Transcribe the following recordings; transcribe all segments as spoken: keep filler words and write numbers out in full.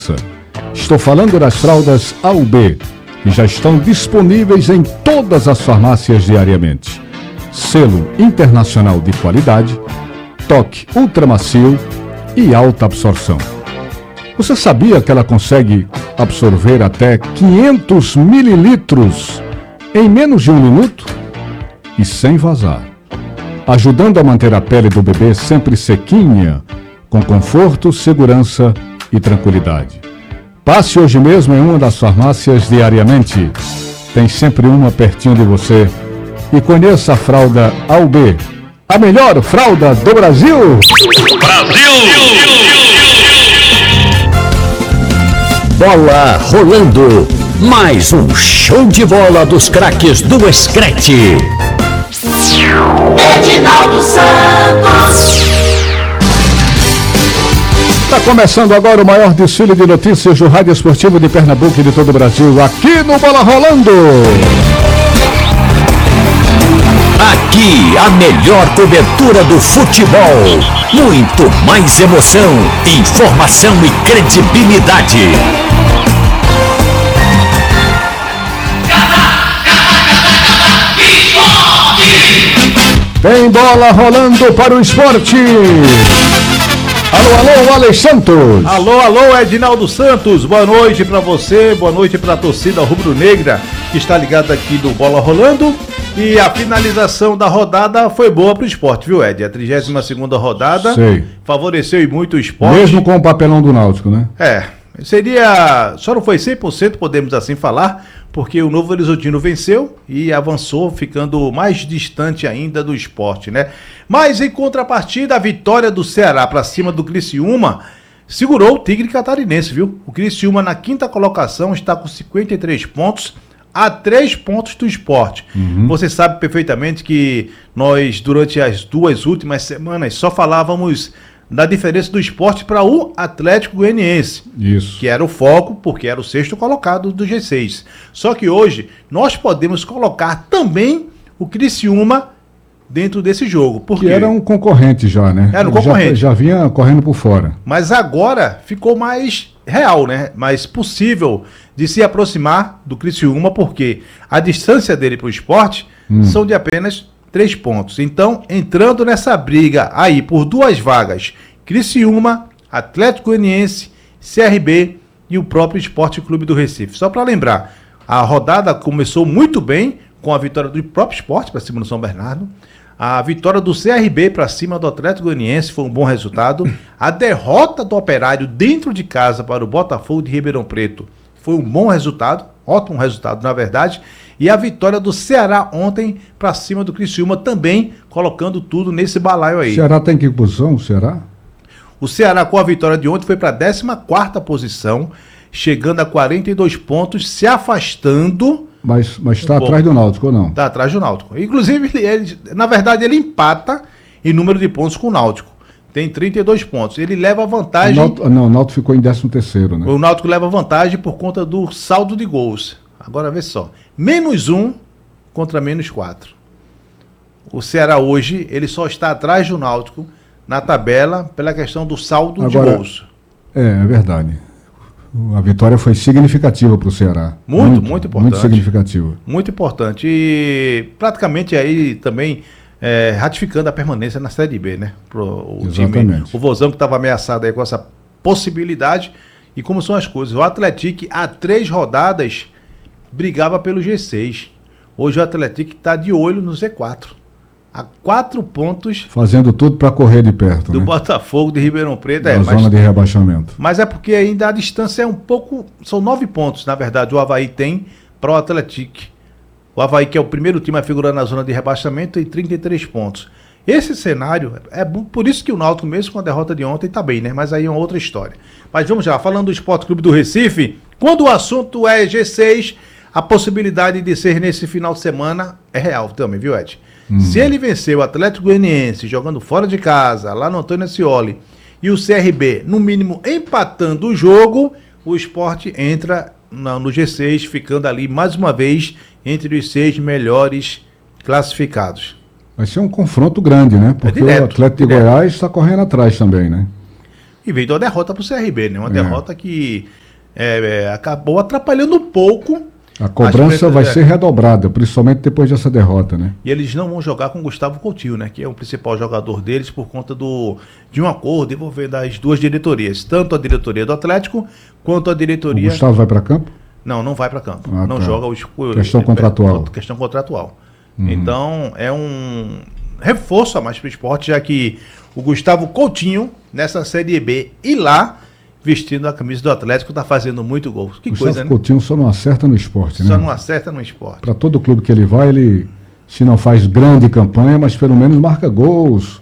Estou falando das fraldas A U B, que já estão disponíveis em todas as farmácias diariamente. Selo internacional de qualidade, toque ultramacio e alta absorção. Você sabia que ela consegue absorver até quinhentos mililitros em menos de um minuto? E sem vazar, ajudando a manter a pele do bebê sempre sequinha, com conforto, segurança e tranquilidade. Passe hoje mesmo em uma das farmácias diariamente. Tem sempre uma pertinho de você. E conheça a fralda A U B, a melhor fralda do Brasil. Brasil! Bola rolando. Mais um show de bola dos craques do Escrete. Edinaldo Santos. Está começando agora o maior desfile de notícias do Rádio Esportivo de Pernambuco e de todo o Brasil, aqui no Bola Rolando. Aqui a melhor cobertura do futebol. Muito mais emoção, informação e credibilidade. Tem bola rolando para o esporte. Alô, alô, Alex Santos. Alô, alô, Edinaldo Santos. Boa noite para você, boa noite para a torcida rubro-negra que está ligada aqui do Bola Rolando. E a finalização da rodada foi boa para o esporte, viu, Ed? A trigésima segunda rodada Sei. favoreceu e muito o esporte. Mesmo com o papelão do Náutico, né? É, seria... Só não foi cem por cento, podemos assim falar, porque o Novo Horizontino venceu e avançou, ficando mais distante ainda do esporte, né? Mas em contrapartida, a vitória do Ceará para cima do Criciúma segurou o Tigre Catarinense, viu? O Criciúma na quinta colocação está com cinquenta e três pontos, a três pontos do esporte. Uhum. Você sabe perfeitamente que nós, durante as duas últimas semanas, só falávamos da diferença do esporte para o Atlético Goianiense. Isso. Que era o foco, porque era o sexto colocado do G seis. Só que hoje nós podemos colocar também o Criciúma dentro desse jogo. Porque que era um concorrente já, né? Era um concorrente. Já, já vinha correndo por fora. Mas agora ficou mais real, né? Mais possível de se aproximar do Criciúma, porque a distância dele para o esporte hum. são de apenas três pontos. Então, entrando nessa briga aí por duas vagas, Criciúma, Atlético Goianiense, C R B e o próprio Esporte Clube do Recife. Só para lembrar, a rodada começou muito bem com a vitória do próprio Esporte para cima do São Bernardo. A vitória do C R B para cima do Atlético Goianiense foi um bom resultado. A derrota do Operário dentro de casa para o Botafogo de Ribeirão Preto foi um bom resultado, ótimo resultado na verdade. E a vitória do Ceará ontem para cima do Criciúma também, colocando tudo nesse balaio aí. O Ceará tem que posição, o Ceará? O Ceará com a vitória de ontem foi para a décima quarta posição, chegando a quarenta e dois pontos, se afastando... Mas está um atrás do Náutico ou não? Está atrás do Náutico. Inclusive, ele, ele, na verdade, ele empata em número de pontos com o Náutico. Tem trinta e dois pontos. Ele leva vantagem... O Náutico, não, o Náutico ficou em décimo terceiro, né? O Náutico leva vantagem por conta do saldo de gols. Agora vê só. Menos um contra menos quatro. O Ceará hoje, ele só está atrás do Náutico na tabela pela questão do saldo Agora, de gols. É, é verdade. A vitória foi significativa para o Ceará. Muito, muito, muito importante. Muito significativa. Muito importante. E praticamente aí também é, ratificando a permanência na Série B, né? Pro, o Exatamente. Time, o Vozão que estava ameaçado aí com essa possibilidade. E como são as coisas? O Atlético, há três rodadas, brigava pelo G seis. Hoje o Atlético está de olho no Z quatro. A quatro pontos... Fazendo tudo para correr de perto, do né? Botafogo de Ribeirão Preto. Da é, zona mas, de rebaixamento. Mas é porque ainda a distância é um pouco... São nove pontos, na verdade, o Avaí tem para o Atlético. O Avaí, que é o primeiro time a figurar na zona de rebaixamento, tem trinta e três pontos. Esse cenário, é por isso que o Náutico, mesmo com a derrota de ontem, está bem, né? Mas aí é uma outra história. Mas vamos já, falando do Esporte Clube do Recife, quando o assunto é G seis, a possibilidade de ser nesse final de semana é real também, viu, Ed? Hum. Se ele vencer o Atlético Goianiense jogando fora de casa, lá no Antônio Ascioli, e o C R B, no mínimo, empatando o jogo, o Sport entra no, no G seis, ficando ali mais uma vez entre os seis melhores classificados. Vai ser um confronto grande, né? Porque é direto, o Atlético de direto. Goiás está correndo atrás também, né? E veio de uma derrota para o C R B, né? Uma É. derrota que é, é, acabou atrapalhando um pouco. A cobrança as- vai é. ser redobrada, principalmente depois dessa derrota, né? E eles não vão jogar com o Gustavo Coutinho, né? Que é o principal jogador deles por conta do, de um acordo envolvendo as duas diretorias. Tanto a diretoria do Atlético quanto a O diretoria... Gustavo vai para campo? Não, não vai para campo. Ah, não tá. joga o escuro. Questão contratual. Questão contratual. Uhum. Então, é um reforço a mais para o esporte, já que o Gustavo Coutinho, nessa Série B, e lá, vestindo a camisa do Atlético, tá fazendo muito gol. Que Gustavo coisa, né? Coutinho só não acerta no esporte, Só né? não acerta no esporte. Para todo clube que ele vai, ele, se não faz grande campanha, mas pelo menos marca gols,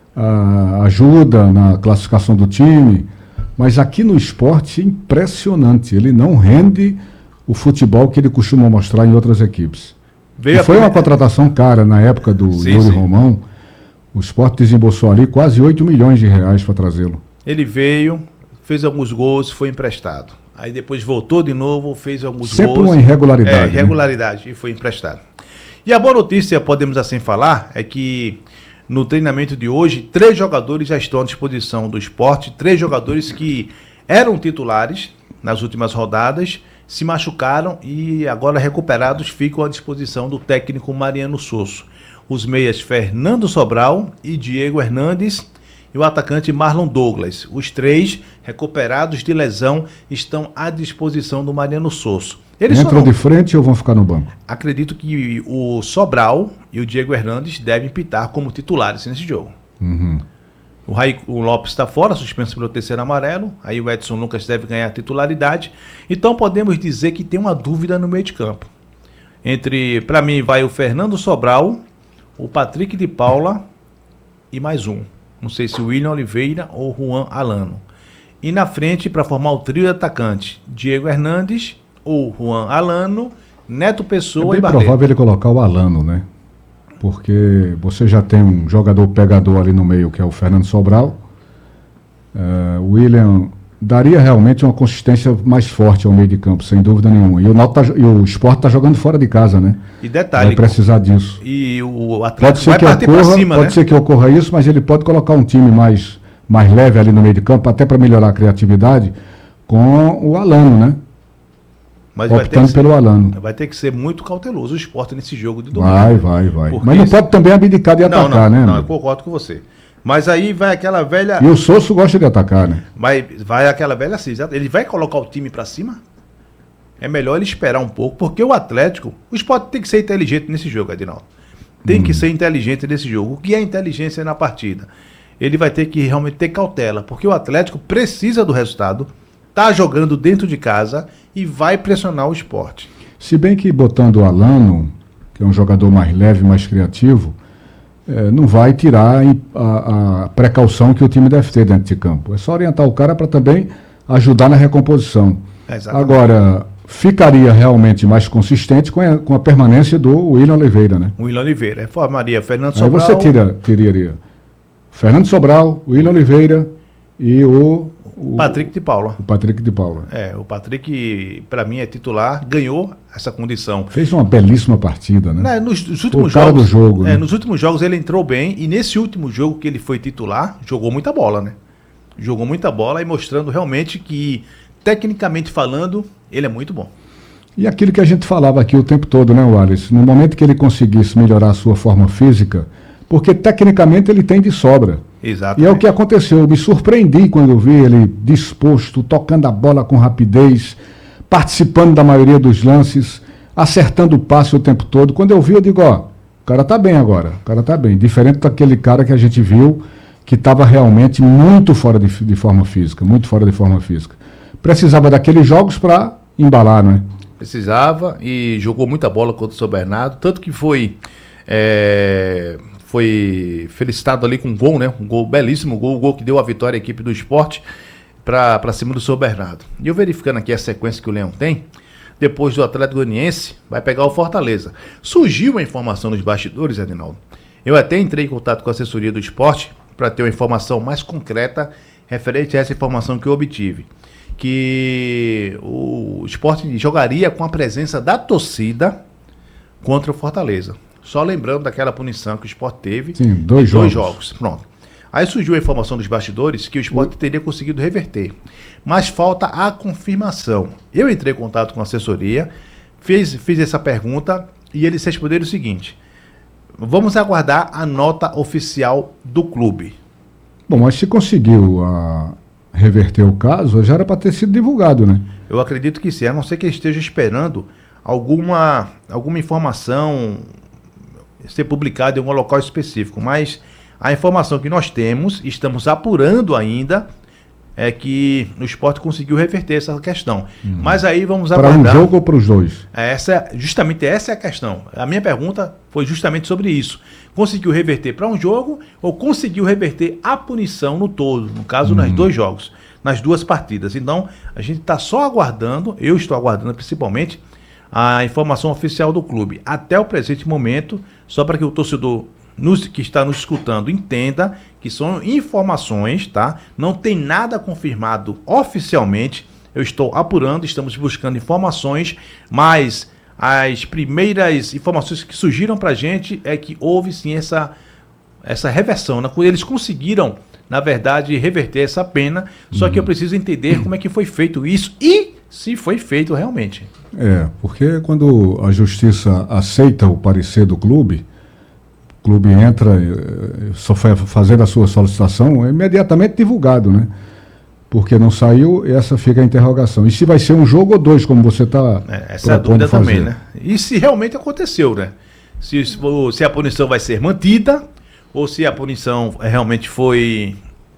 ah, ajuda na classificação do time. Mas aqui no esporte é impressionante. Ele não rende o futebol que ele costuma mostrar em outras equipes. Veio E a foi uma primeira- contratação cara na época do Sim, Yuri sim. Romão. O esporte desembolsou ali quase oito milhões de reais para trazê-lo. Ele veio, fez alguns gols, foi emprestado. Aí depois voltou de novo, fez alguns Sempre gols. uma irregularidade, É, né? irregularidade, e foi emprestado. E a boa notícia, podemos assim falar, é que no treinamento de hoje, três jogadores já estão à disposição do esporte, três jogadores que eram titulares nas últimas rodadas, se machucaram e agora recuperados ficam à disposição do técnico Mariano Sosso. Os meias Fernando Sobral e Diego Hernandes e o atacante Marlon Douglas. Os três, recuperados de lesão, estão à disposição do Mariano Sosso. Eles só Entram não- de frente ou vão ficar no banco? Acredito que o Sobral e o Diego Hernandes devem pitar como titulares nesse jogo. Uhum. O, Raí, o Lopes está fora, suspenso pelo terceiro amarelo. Aí o Edson Lucas deve ganhar titularidade. Então podemos dizer que tem uma dúvida no meio de campo. Entre, para mim, vai o Fernando Sobral, o Patrick de Paula e mais um. Não sei se o William Oliveira ou Juan Alano. E na frente, para formar o trio de atacante, Diego Hernandes ou Juan Alano, Neto É Pessoa bem e Barreto. provável ele colocar o Alano, né? Porque você já tem um jogador pegador ali no meio, que é o Fernando Sobral. Eh, o William daria realmente uma consistência mais forte ao meio de campo, sem dúvida nenhuma. E o, Náutico tá, e o Sport está jogando fora de casa, né? E detalhe, Vai precisar disso. e o Pode Atlético ser vai que partir para ocorra, cima, pode né? ser que ocorra isso, mas ele pode colocar um time mais, mais leve ali no meio de campo, até para melhorar a criatividade, com o Alano, né? Mas vai ter, Optando que pelo ser, Alano. vai ter que ser muito cauteloso o Sport nesse jogo de domingo. Vai, vai, vai. Porque Mas não isso- pode também abdicar de Não, atacar, não, né? não, amigo? eu concordo com você. Mas aí vai aquela velha. E o Sosso gosta de atacar, né? Vai, vai aquela velha assim, exato. Ele vai colocar o time pra cima? É melhor ele esperar um pouco, porque o Atlético, o Sport tem que ser inteligente nesse jogo, Adinaldo. Tem que ser inteligente nesse jogo. O que é inteligência na partida? Ele vai ter que realmente ter cautela, porque o Atlético precisa do resultado, tá jogando dentro de casa e vai pressionar o Sport. Se bem que botando o Alano, que é um jogador mais leve, mais criativo, eh, não vai tirar em- a, a precaução que o time deve ter dentro de campo. É só orientar o cara para também ajudar na recomposição. Exatamente. Agora, ficaria realmente mais consistente com a, com a permanência do William Oliveira, né? O William Oliveira. Formaria Fernando Aí Sobral. você tira, tiraria Fernando Sobral, William Oliveira e o, o Patrick de Paula. o Patrick de Paula. É, o Patrick, pra mim, é titular, ganhou essa condição. Fez uma belíssima partida, né? Né, nos, nos últimos O cara jogos, do jogo, é, né? nos últimos jogos ele entrou bem e nesse último jogo que ele foi titular, jogou muita bola, né? Jogou muita bola e mostrando realmente que, tecnicamente falando, ele é muito bom. E aquilo que a gente falava aqui o tempo todo, né, Wallace? No momento que ele conseguisse melhorar a sua forma física, porque tecnicamente ele tem de sobra. Exato. E é o que aconteceu. Eu me surpreendi quando eu vi ele disposto, tocando a bola com rapidez, participando da maioria dos lances, acertando o passe o tempo todo. Quando eu vi, eu digo, ó, o cara tá bem agora, o cara tá bem. Diferente daquele cara que a gente viu que estava realmente muito fora de, de forma física, muito fora de forma física. Precisava daqueles jogos para embalar, não é? Precisava e jogou muita bola contra o São Bernardo, tanto que foi é, foi felicitado ali com um gol, né? Um gol belíssimo, gol, o gol que deu a vitória à equipe do Sport para cima do São Bernardo. E eu verificando aqui a sequência que o Leão tem, depois do Atlético Goianiense, vai pegar o Fortaleza. Surgiu uma informação nos bastidores, Adinaldo. Eu até entrei em contato com a assessoria do Sport para ter uma informação mais concreta referente a essa informação que eu obtive. Que o Sport jogaria com a presença da torcida contra o Fortaleza. Só lembrando daquela punição que o Sport teve. Sim, dois em dois jogos. jogos. Pronto. Aí surgiu a informação dos bastidores que o Sport teria conseguido reverter, mas falta a confirmação. Eu entrei em contato com a assessoria, fiz, fiz essa pergunta e eles responderam o seguinte: vamos aguardar a nota oficial do clube. Bom, mas se conseguiu a, reverter o caso, já era para ter sido divulgado, né? Eu acredito que sim, a não ser que esteja esperando alguma, alguma informação ser publicada em algum local específico, mas a informação que nós temos, estamos apurando ainda, é que o Sport conseguiu reverter essa questão. Hum. Mas aí vamos aguardar... Para um jogo ou para os dois? Essa, justamente essa é a questão. A minha pergunta foi justamente sobre isso. Conseguiu reverter para um jogo ou conseguiu reverter a punição no todo? No caso, hum. nos dois jogos, nas duas partidas. Então, a gente está só aguardando, eu estou aguardando principalmente, a informação oficial do clube. Até o presente momento, só para que o torcedor nos, que está nos escutando entenda que são informações, tá? Não tem nada confirmado oficialmente. Eu estou apurando, estamos buscando informações, mas as primeiras informações que surgiram para a gente é que houve sim essa, essa reversão, né? Eles conseguiram, na verdade, reverter essa pena, só que eu preciso entender como é que foi feito isso e se foi feito realmente. É, porque quando a justiça aceita o parecer do clube, o clube entra, só foi fazer a sua solicitação, é imediatamente divulgado, né? Porque não saiu, essa fica a interrogação. E se vai ser um jogo ou dois, como você está é, essa é a dúvida fazer. Também, né? E se realmente aconteceu, né? Se, se a punição vai ser mantida ou se a punição realmente foi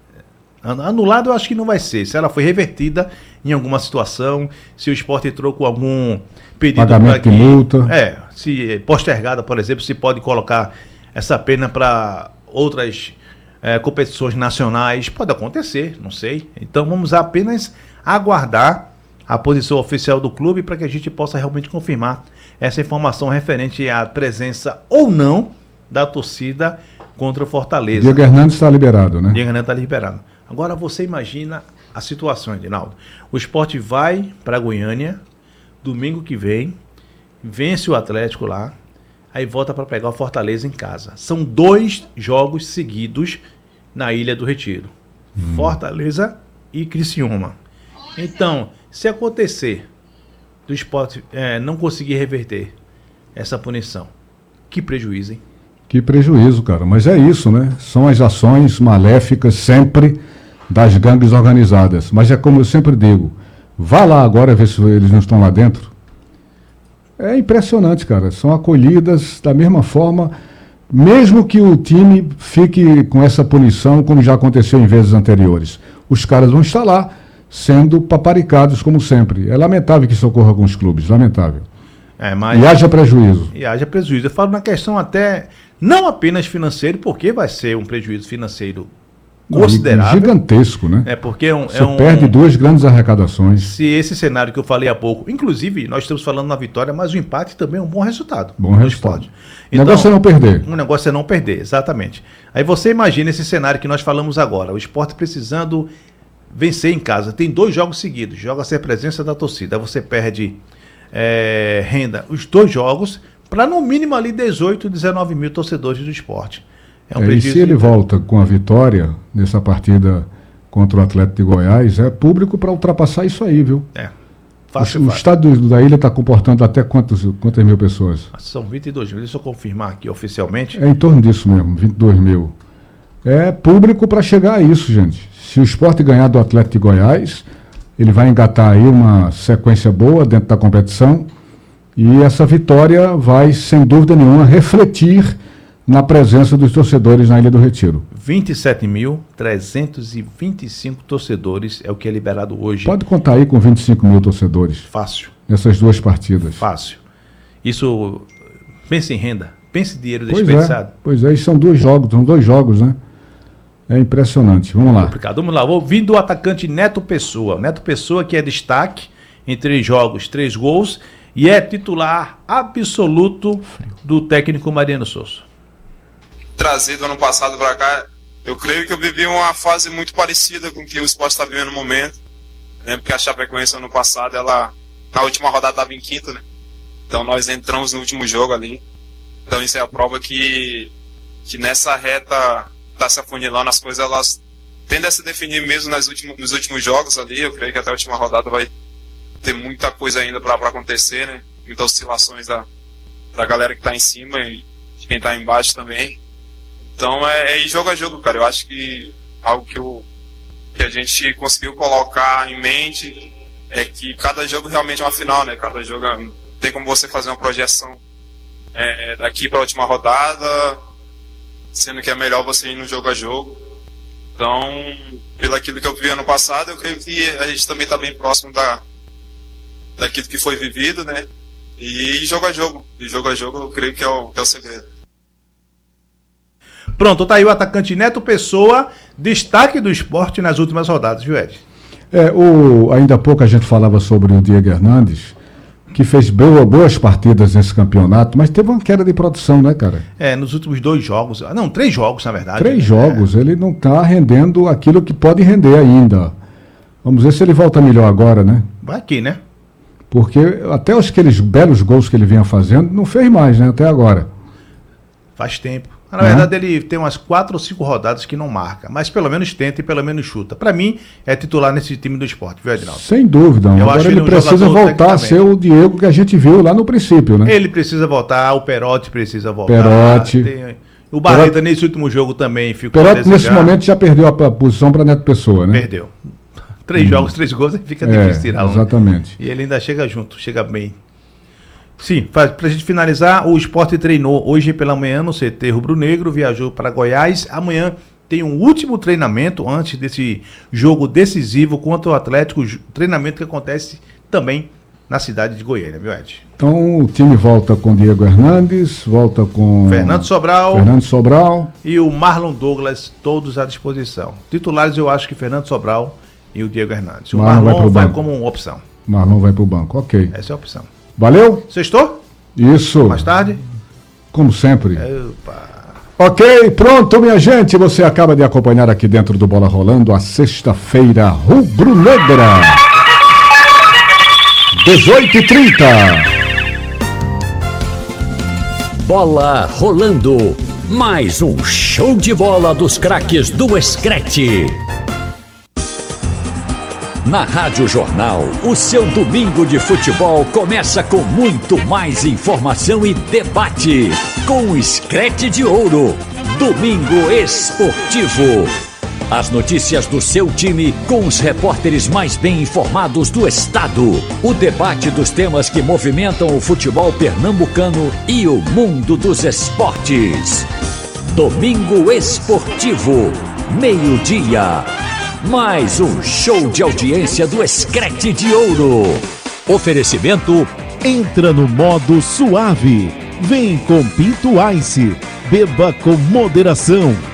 anulada, eu acho que não vai ser. Se ela foi revertida em alguma situação, se o Sport entrou com algum pedido... Pagamento de multa. É, se postergada, por exemplo, se pode colocar essa pena para outras é, competições nacionais. Pode acontecer, não sei. Então vamos apenas aguardar a posição oficial do clube para que a gente possa realmente confirmar essa informação referente à presença ou não da torcida contra o Fortaleza. Diego Hernandes está liberado, né? Diego Hernandes está liberado. Agora você imagina a situação, Edinaldo. O Sport vai para Goiânia, domingo que vem, vence o Atlético lá, aí volta para pegar o Fortaleza em casa. São dois jogos seguidos na Ilha do Retiro. Hum. Fortaleza e Criciúma. Então, se acontecer do Sport é, não conseguir reverter essa punição, que prejuízo, hein? Que prejuízo, cara. Mas é isso, né? São as ações maléficas sempre das gangues organizadas. Mas é como eu sempre digo, vá lá agora ver se eles não estão lá dentro. É impressionante, cara. São acolhidas da mesma forma, mesmo que o time fique com essa punição, como já aconteceu em vezes anteriores. Os caras vão estar lá sendo paparicados como sempre. É lamentável que isso ocorra com os clubes, lamentável. É, mas... E haja prejuízo. E haja prejuízo. Eu falo na questão até, não apenas financeiro, porque vai ser um prejuízo financeiro considerável. Gigantesco, né? É porque é um, Você é um, perde duas grandes arrecadações. Se esse cenário que eu falei há pouco, inclusive nós estamos falando na vitória, mas o empate também é um bom resultado. Bom resultado. Então, o negócio é não perder. O negócio é não perder, exatamente. Aí você imagina esse cenário que nós falamos agora, o Sport precisando vencer em casa. Tem dois jogos seguidos, joga sem a presença da torcida. Aí você perde é, renda os dois jogos para no mínimo ali dezoito, dezenove mil torcedores do Sport. É um é, e se ele volta com a vitória nessa partida contra o Atlético de Goiás, é público para ultrapassar isso aí, viu? É. Fácil, o, fácil. O estádio da ilha está comportando até quantos, quantas mil pessoas? São vinte e dois mil, deixa eu confirmar aqui oficialmente. É em torno disso mesmo, vinte e dois mil. É público para chegar a isso, gente. Se o Sport ganhar do Atlético de Goiás, ele vai engatar aí uma sequência boa dentro da competição e essa vitória vai, sem dúvida nenhuma, refletir na presença dos torcedores na Ilha do Retiro. vinte e sete mil trezentos e vinte e cinco torcedores é o que é liberado hoje. Pode contar aí com vinte e cinco mil torcedores. Fácil. Nessas duas partidas. Fácil. Isso, pense em renda, pense em dinheiro pois desperdiçado. É, pois é, e são dois jogos, são dois jogos, né? É impressionante. Vamos lá. Complicado. Vamos lá. Vou vir do atacante Neto Pessoa. Neto Pessoa que é destaque em três jogos, três gols e é titular absoluto do técnico Mariano Souza. Trazido ano passado para cá, eu creio que eu vivi uma fase muito parecida com o que o Sport está vivendo no momento. Lembro que a Chapecoense ano passado, ela na última rodada estava em quinto, né? Então nós entramos no último jogo ali. Então isso é a prova que, que nessa reta tá se afunilando, as coisas elas tendem a se definir mesmo nas últimos, nos últimos jogos ali. Eu creio que até a última rodada vai ter muita coisa ainda para acontecer, né? Muitas oscilações da, da galera que tá em cima e de quem tá embaixo também. Então é, é jogo a jogo, cara. Eu acho que algo que, eu, que a gente conseguiu colocar em mente é que cada jogo realmente é uma final, né? Cada jogo tem como você fazer uma projeção é, daqui para a última rodada, sendo que é melhor você ir no jogo a jogo. Então, pelo aquilo que eu vi ano passado, eu creio que a gente também está bem próximo da, daquilo que foi vivido, né? E jogo a jogo. E jogo a jogo eu creio que é o, que é o segredo. Pronto, tá aí o atacante Neto Pessoa, destaque do esporte nas últimas rodadas, viu, Ed? É, o, ainda há pouco a gente falava sobre o Diego Hernandes, que fez boa, boas partidas nesse campeonato, mas teve uma queda de produção, né, cara? É, nos últimos dois jogos, não, três jogos, na verdade. Três né? jogos, é. ele não está rendendo aquilo que pode render ainda. Vamos ver se ele volta melhor agora, né? Vai aqui, né? Porque até os, aqueles belos gols que ele vinha fazendo, não fez mais, né, até agora. Faz tempo. Na verdade, ele tem umas quatro ou cinco rodadas que não marca, mas pelo menos tenta e pelo menos chuta. Pra mim, é titular nesse time do esporte, viu, Edinaldo? Sem dúvida. Eu agora acho ele ele um precisa jogador voltar a ser o Diego que a gente viu lá no princípio, né? Ele precisa voltar, o Perotti precisa voltar. Perotti. Tem... O Barreto Perotti... nesse último jogo também ficou Perotti nesse momento já perdeu a, a posição para Neto Pessoa, né? Perdeu. Três hum. jogos, três gols, aí fica é, difícil tirar um. Exatamente. E ele ainda chega junto, chega bem. Sim, para a gente finalizar, o Sport treinou hoje pela manhã no C T Rubro-Negro, viajou para Goiás. Amanhã tem um último treinamento antes desse jogo decisivo contra o Atlético, treinamento que acontece também na cidade de Goiânia, viu, Ed? Então o time volta com Diego Hernandes, volta com Fernando Sobral, Fernando Sobral e o Marlon Douglas, todos à disposição. Titulares eu acho que Fernando Sobral e o Diego Hernandes. O Marlon, Marlon vai, vai como uma opção. Marlon vai para o banco, ok. Essa é a opção. Valeu? Sextou? Isso. Mais tarde? Como sempre. Opa. Ok, pronto, minha gente. Você acaba de acompanhar aqui dentro do Bola Rolando a sexta-feira rubro-negra. dezoito e trinta. Bola rolando. Mais um show de bola dos craques do Screte. Na Rádio Jornal, o seu domingo de futebol começa com muito mais informação e debate. Com o Screte de Ouro, Domingo Esportivo. As notícias do seu time com os repórteres mais bem informados do estado. O debate dos temas que movimentam o futebol pernambucano e o mundo dos esportes. Domingo Esportivo, meio-dia. Mais um show de audiência do Screte de Ouro. Oferecimento: entra no modo suave. Vem com Pinto Ice. Beba com moderação.